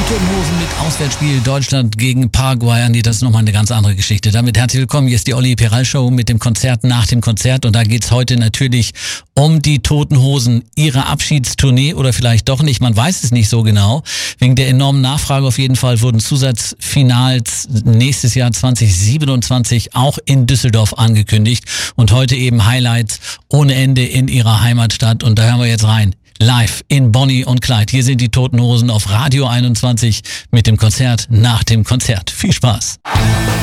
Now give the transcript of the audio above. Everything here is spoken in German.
Toten Hosen mit Auswärtsspiel Deutschland gegen Paraguay. Andi, das ist nochmal eine ganz andere Geschichte. Damit herzlich willkommen. Hier ist die Olli Peral Show mit dem Konzert nach dem Konzert. Und da geht's heute natürlich um die Toten Hosen, ihre Abschiedstournee oder vielleicht doch nicht. Man weiß es nicht so genau. Wegen der enormen Nachfrage auf jeden Fall wurden Zusatzfinals nächstes Jahr 2027 auch in Düsseldorf angekündigt. Und heute eben Highlights ohne Ende in ihrer Heimatstadt. Und da hören wir jetzt rein. Live in Bonnie und Clyde. Hier sind die Toten Hosen auf Radio 21 mit dem Konzert nach dem Konzert. Viel Spaß.